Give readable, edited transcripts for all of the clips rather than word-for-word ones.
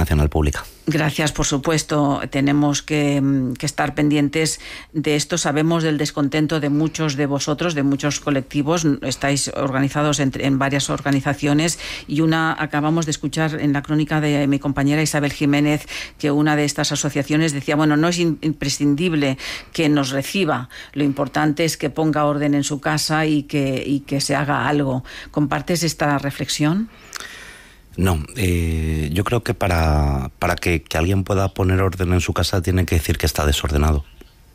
Nacional Pública. Gracias, por supuesto. Tenemos que estar pendientes de esto. Sabemos del descontento de muchos de vosotros, de muchos colectivos. Estáis organizados en varias organizaciones y acabamos de escuchar en la crónica de mi compañera Isabel Jiménez que una de estas asociaciones decía, bueno, no es imprescindible que nos reciba, lo importante es que ponga orden en su casa y que se haga algo. ¿Compartes esta reflexión? No, yo creo que para que alguien pueda poner orden en su casa tiene que decir que está desordenado.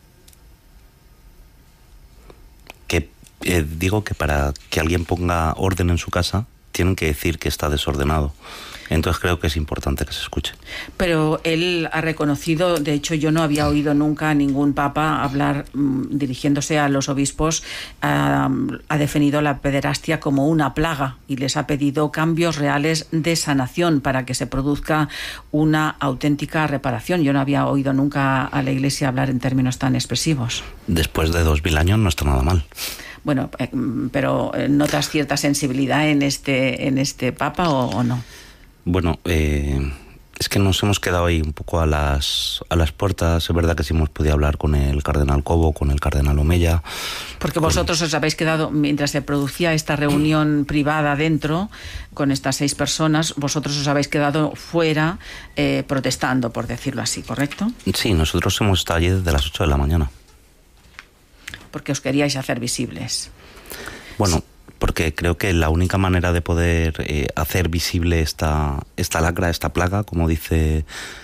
Digo que para que alguien ponga orden en su casa tienen que decir que está desordenado. Entonces creo que es importante que se escuche. Pero él ha reconocido, de hecho yo no había oído nunca a ningún papa hablar, dirigiéndose a los obispos, ha definido la pederastia como una plaga y les ha pedido cambios reales de sanación para que se produzca una auténtica reparación. Yo no había oído nunca a la Iglesia hablar en términos tan expresivos. Después de 2000 años no está nada mal. Bueno, pero ¿notas cierta sensibilidad en este papa o no? Bueno, es que nos hemos quedado ahí un poco a las puertas. Es verdad que sí hemos podido hablar con el cardenal Cobo, con el cardenal Omeya. Porque vosotros os habéis quedado, mientras se producía esta reunión privada dentro, con estas 6 personas, vosotros os habéis quedado fuera protestando, por decirlo así, ¿correcto? Sí, nosotros hemos estado allí desde las 8 de la mañana. Porque os queríais hacer visibles. Bueno, porque creo que la única manera de poder hacer visible esta lacra, esta plaga, como dice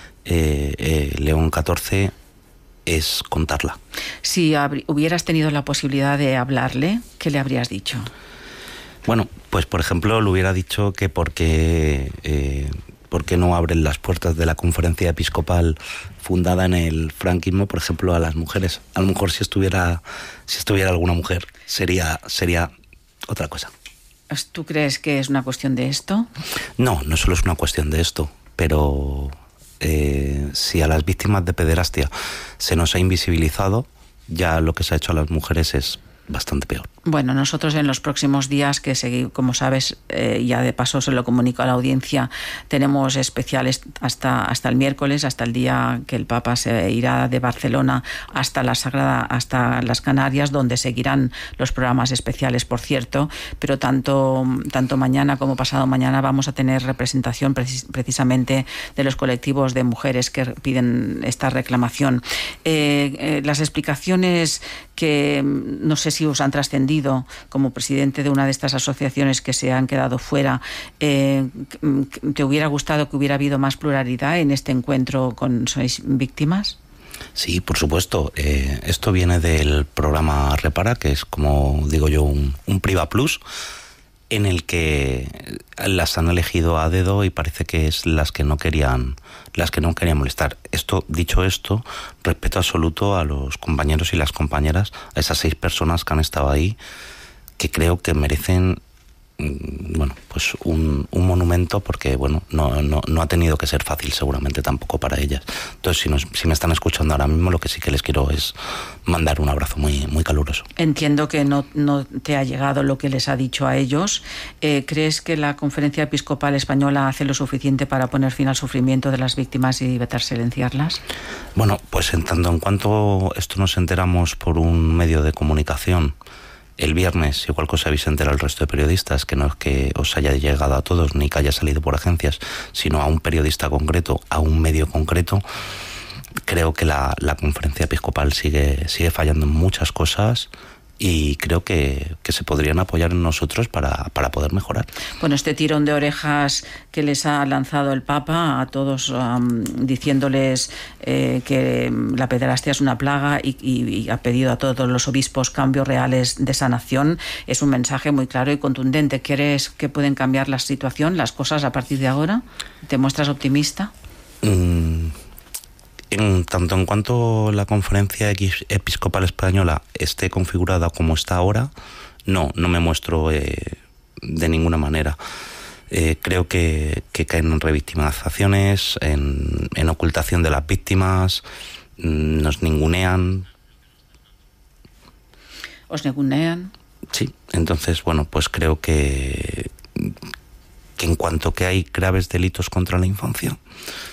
León XIV, es contarla. Si hubieras tenido la posibilidad de hablarle, ¿qué le habrías dicho? Bueno, pues por ejemplo le hubiera dicho que por qué no abren las puertas de la conferencia episcopal fundada en el franquismo, por ejemplo, a las mujeres. A lo mejor si estuviera alguna mujer sería otra cosa. ¿Tú crees que es una cuestión de esto? No solo es una cuestión de esto, pero si a las víctimas de pederastia se nos ha invisibilizado, ya lo que se ha hecho a las mujeres es bastante peor. Bueno, nosotros en los próximos días, que seguimos, como sabes, ya de paso se lo comunico a la audiencia, tenemos especiales hasta el miércoles, hasta el día que el Papa se irá de Barcelona hasta las Canarias, donde seguirán los programas especiales, por cierto, pero tanto mañana como pasado mañana vamos a tener representación precisamente de los colectivos de mujeres que piden esta reclamación. Las explicaciones que no sé si os han trascendido como presidente de una de estas asociaciones que se han quedado fuera, ¿te hubiera gustado que hubiera habido más pluralidad en este encuentro con 6 víctimas? Sí, por supuesto. Esto viene del programa Repara, que es, como digo yo, un Priva Plus, en el que las han elegido a dedo y parece que es las que no querían molestar. Dicho esto, respeto absoluto a los compañeros y las compañeras, a esas 6 personas que han estado ahí, que creo que merecen pues un monumento, porque no ha tenido que ser fácil seguramente tampoco para ellas. Entonces, si me están escuchando ahora mismo, lo que sí que les quiero es mandar un abrazo muy, muy caluroso. Entiendo que no te ha llegado lo que les ha dicho a ellos. ¿Crees que la Conferencia Episcopal Española hace lo suficiente para poner fin al sufrimiento de las víctimas y evitar silenciarlas? Bueno, pues en tanto en cuanto esto nos enteramos por un medio de comunicación el viernes, igual que os habéis enterado el resto de periodistas, que no es que os haya llegado a todos ni que haya salido por agencias, sino a un periodista concreto, a un medio concreto, creo que la conferencia episcopal sigue fallando en muchas cosas y creo que se podrían apoyar en nosotros para poder mejorar. Bueno, este tirón de orejas que les ha lanzado el Papa a todos, diciéndoles que la pederastia es una plaga y ha pedido a todos los obispos cambios reales de sanación, es un mensaje muy claro y contundente. ¿Crees que pueden cambiar la situación, las cosas a partir de ahora? ¿Te muestras optimista? En tanto en cuanto la Conferencia Episcopal Española esté configurada como está ahora, no me muestro de ninguna manera. Creo que caen en revictimizaciones, en ocultación de las víctimas, nos ningunean. ¿Os ningunean? Sí, entonces, pues creo que en cuanto que hay graves delitos contra la infancia,